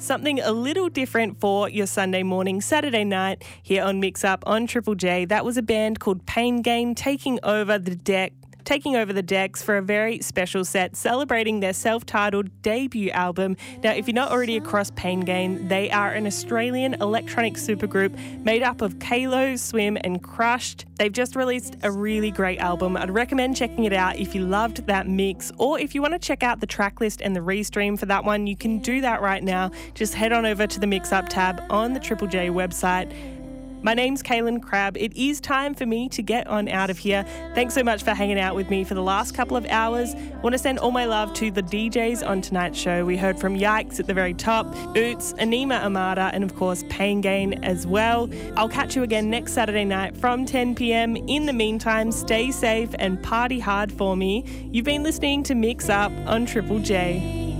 something a little different for your Sunday morning, Saturday night here on Mix Up on Triple J. That was a band called Pain Gain taking over the decks for a very special set celebrating their self-titled debut album. Now, if you're not already across Pain Gain, they are an Australian electronic supergroup made up of Kalo, Swim and Crushed. They've just released a really great album. I'd recommend checking it out if you loved that mix, or if you want to check out the track list and the restream for that one, you can do that right now. Just head on over to the Mix Up tab on the Triple J website. My name's Kaylin Crabb. It is time for me to get on out of here. Thanks so much for hanging out with me for the last couple of hours. I want to send all my love to the DJs on tonight's show. We heard from Yikes at the very top, Oots, Anima Amada, and of course Pain Gain as well. I'll catch you again next Saturday night from 10 p.m. In the meantime, stay safe and party hard for me. You've been listening to Mix Up on Triple J.